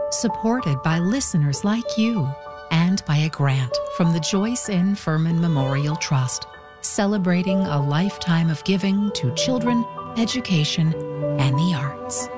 supported by listeners like you, and by a grant from the Joyce N. Furman Memorial Trust, celebrating a lifetime of giving to children, education, and the arts.